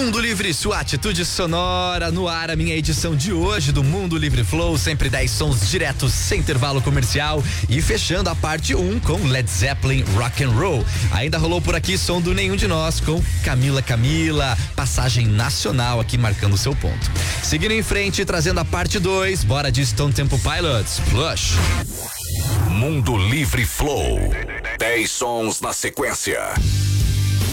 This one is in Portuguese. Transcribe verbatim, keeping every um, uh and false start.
Mundo Livre, sua atitude sonora no ar, a minha edição de hoje do Mundo Livre Flow, sempre dez sons diretos sem intervalo comercial e fechando a parte um com Led Zeppelin Rock and Roll. Ainda rolou por aqui som do Nenhum de Nós com Camila Camila, passagem nacional aqui marcando seu ponto. Seguindo em frente, trazendo a parte dois, bora de Stone Temple Pilots, Flush. Mundo Livre Flow, dez sons na sequência.